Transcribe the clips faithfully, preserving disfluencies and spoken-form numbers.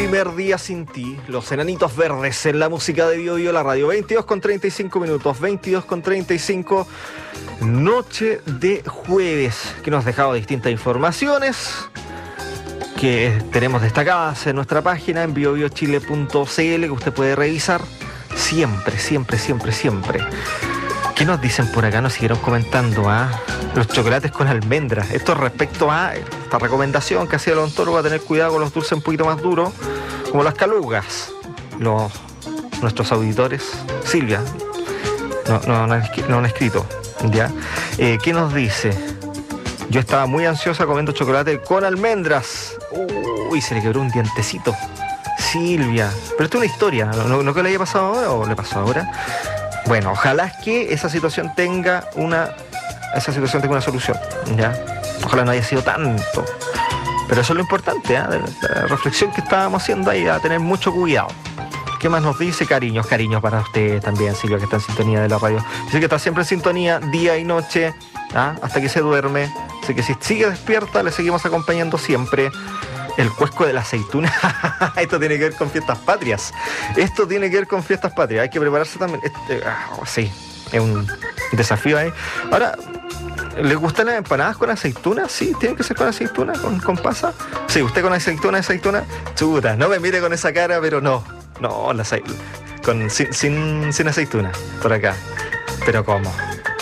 primer día sin ti, los enanitos verdes en la música de Bio Bio, la radio. Veintidós con treinta y cinco minutos, veintidós con treinta y cinco, noche de jueves, que nos ha dejado distintas informaciones que tenemos destacadas en nuestra página en bio bio chile punto c l, que usted puede revisar siempre, siempre, siempre, siempre. ¿Qué nos dicen por acá? Nos siguieron comentando, ¿ah? Los chocolates con almendras. Esto respecto a esta recomendación que hacía el odontólogo, a tener cuidado con los dulces un poquito más duros, como las calugas. Los, nuestros auditores, Silvia, no, no, no, han, no han escrito, ¿ya? Eh, ¿Qué nos dice? Yo estaba muy ansiosa comiendo chocolate con almendras. Uy, se le quebró un dientecito. Silvia. Pero esto es una historia, ¿no, no que le haya pasado ahora o le pasó ahora? Bueno, ojalá que esa situación tenga una... esa situación tenga una solución, ¿ya? Ojalá no haya sido tanto. Pero eso es lo importante, ¿eh? La reflexión que estábamos haciendo ahí, a tener mucho cuidado. ¿Qué más nos dice? Cariños, cariños para usted también, Silvia, que está en sintonía de la radio. Dice que está siempre en sintonía, día y noche, ¿ah? Hasta que se duerme. Así que si sigue despierta, le seguimos acompañando siempre. El cuesco de la aceituna. Esto tiene que ver con fiestas patrias. Esto tiene que ver con fiestas patrias. Hay que prepararse también. Este, oh, sí, es un desafío ahí. Ahora, ¿les gustan las empanadas con aceituna? Sí, tienen que ser con aceituna, con, con pasa. Sí, usted con aceituna, aceituna. Chuta, no me mire con esa cara, pero no. No, la ace... con, sin, sin, sin aceituna, por acá. ¿Pero cómo?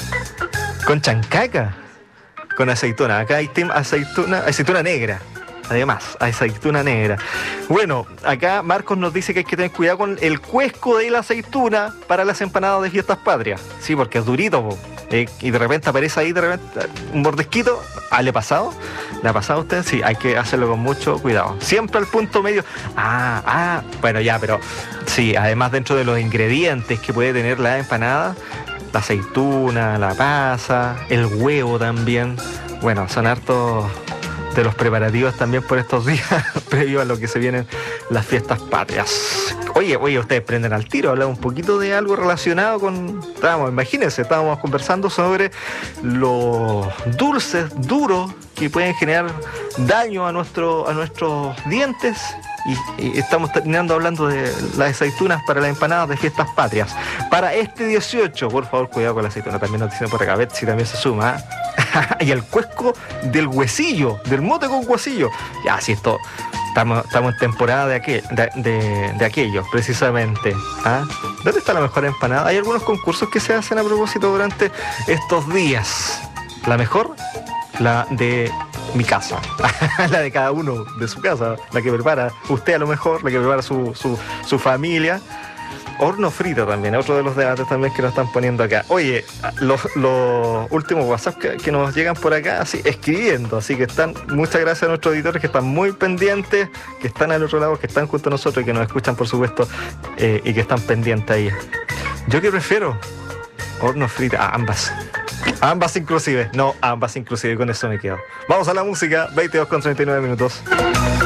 ¿Con chancaca? Con aceituna. Acá hay team aceituna, aceituna negra. Además, aceituna negra. Bueno, acá Marcos nos dice que hay que tener cuidado con el cuesco de la aceituna para las empanadas de fiestas patrias. Sí, porque es durito, po. Eh, y de repente aparece ahí de repente un mordisquito. ¿Ah, le ha pasado? ¿Le ha pasado a usted? Sí, hay que hacerlo con mucho cuidado. Siempre al punto medio. Ah, ah, bueno, ya, pero sí, además dentro de los ingredientes que puede tener la empanada, la aceituna, la pasa, el huevo también. Bueno, son hartos de los preparativos también por estos días previo a lo que se vienen las fiestas patrias. Oye, oye, ustedes prenden al tiro, hablamos un poquito de algo relacionado con... Estábamos, imagínense, estábamos conversando sobre los dulces duros que pueden generar daño a, nuestro, a nuestros dientes. Y, y estamos terminando hablando de las aceitunas para las empanadas de fiestas patrias. Para este dieciocho, por favor, cuidado con la aceituna. También nos dicen por acá, a ver si también se suma, ¿eh? Y el cuesco del huesillo, del mote con huesillo. Ya, si esto, estamos, estamos en temporada de, aquel, de, de, de aquello, precisamente. ¿Ah? ¿Dónde está la mejor empanada? Hay algunos concursos que se hacen a propósito durante estos días. La mejor, la de mi casa, la de cada uno de su casa, la que prepara usted a lo mejor, la que prepara su, su, su familia. Horno frito también, otro de los debates también que nos están poniendo acá. Oye, los, los últimos WhatsApp que, que nos llegan por acá, así, escribiendo, así que están, muchas gracias a nuestros editores que están muy pendientes, que están al otro lado, que están junto a nosotros y que nos escuchan, por supuesto, eh, y que están pendientes ahí. ¿Yo qué prefiero? Horno frito, ah, ambas. Ambas inclusive, no, ambas inclusive, con eso me quedo. Vamos a la música, veintidós con treinta y nueve minutos.